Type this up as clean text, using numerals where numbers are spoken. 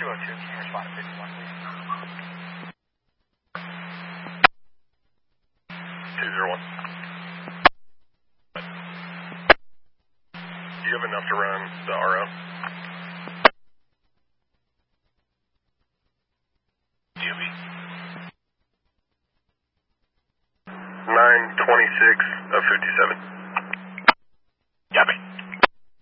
202, can you respond to 51, please? 201. Do you have enough to run the RO? DOB. 926 of 57.